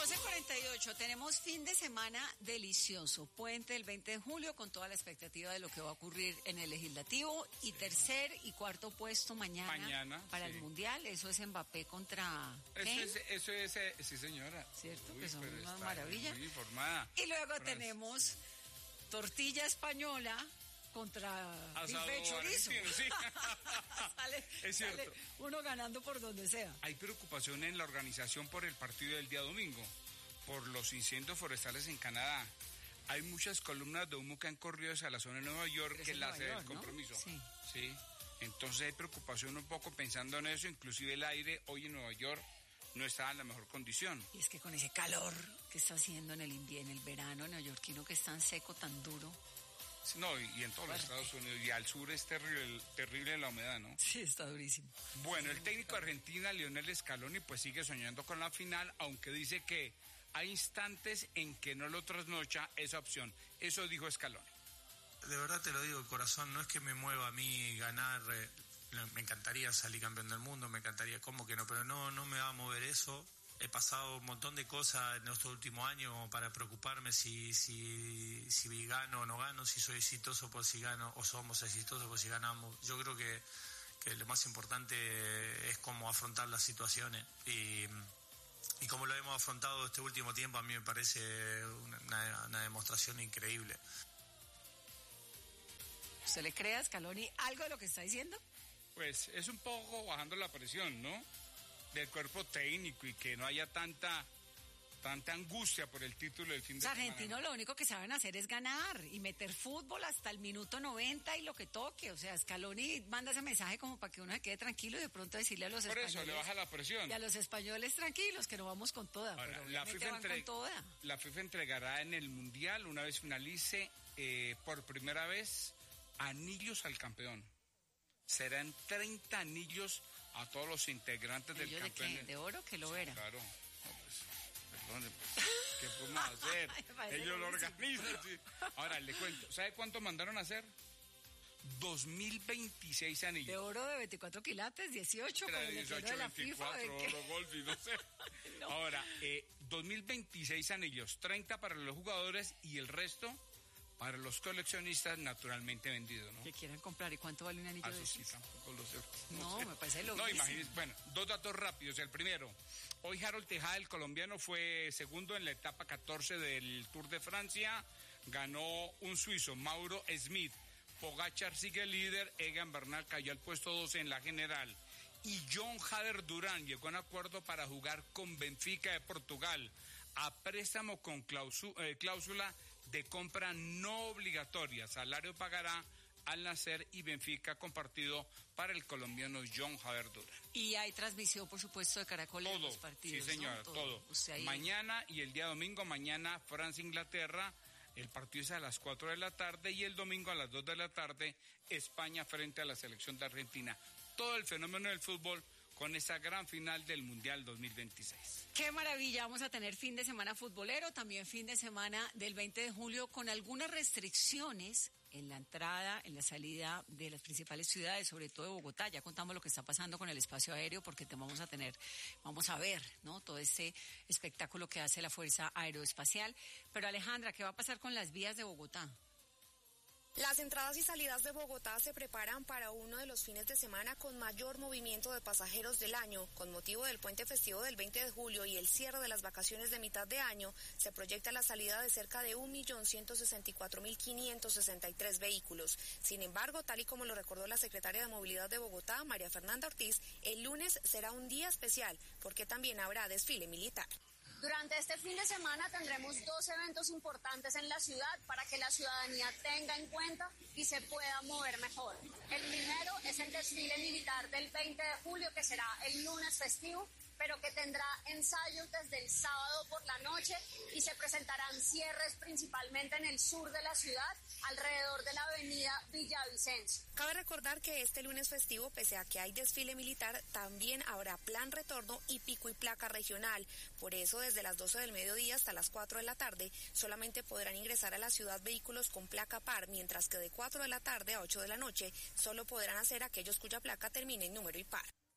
12:48, tenemos fin de semana delicioso, puente del 20 de julio con toda la expectativa de lo que va a ocurrir en el Legislativo y tercer y cuarto puesto mañana para el Mundial, eso es Mbappé contra Kane. Eso es, sí señora. ¿Cierto? Uy, que son una está maravilla. Muy informada. Y luego tenemos tortilla española contra bife chorizo. Sí. Es cierto. Sale uno ganando por donde sea. Hay preocupación en la organización por el partido del día domingo, por los incendios forestales en Canadá. Hay muchas columnas de humo que han corrido hacia la zona de Nueva York, que es la sede del compromiso. Sí. Sí. Entonces hay preocupación un poco pensando en eso, inclusive el aire hoy en Nueva York no está en la mejor condición. Y es que con ese calor que está haciendo en el verano neoyorquino, que es tan seco, tan duro. No, y en todos los Estados Unidos, y al sur es terrible la humedad, ¿no? Sí, está durísimo. Bueno, el técnico argentino Lionel Scaloni pues sigue soñando con la final, aunque dice que hay instantes en que no lo trasnocha esa opción. Eso dijo Scaloni. De verdad te lo digo, corazón, no es que me mueva a mí ganar, me encantaría salir campeón del mundo, me encantaría, ¿cómo que no? Pero no me va a mover eso. He pasado un montón de cosas en estos últimos años para preocuparme si gano o no gano, si soy exitoso por si gano o somos exitosos por si ganamos. Yo creo que lo más importante es cómo afrontar las situaciones y como lo hemos afrontado este último tiempo, a mí me parece una demostración increíble. ¿Usted le cree a Scaloni algo de lo que está diciendo? Pues es un poco bajando la presión, ¿no? Del cuerpo técnico y que no haya tanta angustia por el título del fin de semana. Los argentinos lo único que saben hacer es ganar y meter fútbol hasta el minuto 90 y lo que toque. O sea, Scaloni manda ese mensaje como para que uno se quede tranquilo y de pronto decirle a los españoles. Por eso le baja la presión. Y a los españoles tranquilos, que no vamos con toda. Ahora, pero la FIFA entregará en el Mundial, una vez finalice, por primera vez, anillos al campeón. Serán 30 anillos a todos los integrantes del campeón. ¿De qué? ¿De oro? Que lo era. Claro. No, pues, perdón, ¿qué podemos hacer? Ellos lo organizan. Sí. Ahora, le cuento. ¿Sabe cuánto mandaron a hacer? 2026 anillos. De oro de 24 quilates, 18. Era de 18, de la 24, FIFA, oro, golf y no sé. No. Ahora, 2026 anillos. 30 para los jugadores y el resto para los coleccionistas, naturalmente vendido, ¿no? Que quieran comprar. ¿Y cuánto vale un anillo de sí, esos? tampoco lo sé. No, me parece loco. No, imagínense. Bueno, dos datos rápidos. El primero, hoy Harold Tejada, el colombiano, fue segundo en la etapa 14 del Tour de Francia. Ganó un suizo, Mauro Smith. Pogačar sigue líder. Egan Bernal cayó al puesto 12 en la general. Y John Hader Durán llegó a un acuerdo para jugar con Benfica de Portugal a préstamo con cláusula de compra no obligatoria. Salario pagará Al Nacer y Benfica compartido para el colombiano John Hader Durán. Y hay transmisión, por supuesto, de Caracol en los partidos. Sí, señora, ¿no? todo. Mañana y el día domingo, mañana Francia-Inglaterra, el partido es a las 4 de la tarde y el domingo a las 2 de la tarde, España frente a la selección de Argentina. Todo el fenómeno del fútbol con esa gran final del Mundial 2026. ¡Qué maravilla! Vamos a tener fin de semana futbolero, también fin de semana del 20 de julio con algunas restricciones en la entrada, en la salida de las principales ciudades, sobre todo de Bogotá. Ya contamos lo que está pasando con el espacio aéreo porque vamos a ver, ¿no? Todo ese espectáculo que hace la Fuerza Aeroespacial. Pero Alejandra, ¿qué va a pasar con las vías de Bogotá? Las entradas y salidas de Bogotá se preparan para uno de los fines de semana con mayor movimiento de pasajeros del año. Con motivo del puente festivo del 20 de julio y el cierre de las vacaciones de mitad de año, se proyecta la salida de cerca de 1.164.563 vehículos. Sin embargo, tal y como lo recordó la secretaria de Movilidad de Bogotá, María Fernanda Ortiz, el lunes será un día especial porque también habrá desfile militar. Durante este fin de semana tendremos dos eventos importantes en la ciudad para que la ciudadanía tenga en cuenta y se pueda mover mejor. El primero es el desfile militar del 20 de julio, que será el lunes festivo, pero que tendrá ensayos desde el sábado por la noche y se presentarán cierres principalmente en el sur de la ciudad, alrededor de la avenida Villavicencio. Cabe recordar que este lunes festivo, pese a que hay desfile militar, también habrá plan retorno y pico y placa regional. Por eso, desde las 12 del mediodía hasta las 4 de la tarde, solamente podrán ingresar a la ciudad vehículos con placa par, mientras que de 4 de la tarde a 8 de la noche, solo podrán hacer aquellos cuya placa termine en número impar.